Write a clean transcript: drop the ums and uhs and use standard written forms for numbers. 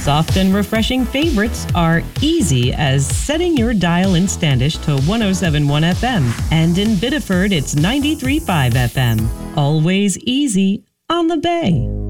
Soft and refreshing favorites are easy as setting your dial in Standish to 107.1 FM. And in Biddeford, it's 93.5 FM. Always easy on the Bay.